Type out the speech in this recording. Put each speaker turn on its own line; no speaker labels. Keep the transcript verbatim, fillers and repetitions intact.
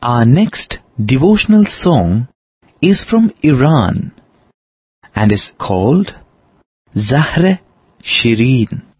Our next devotional song is from Iran and is called Zahr-e Shireen.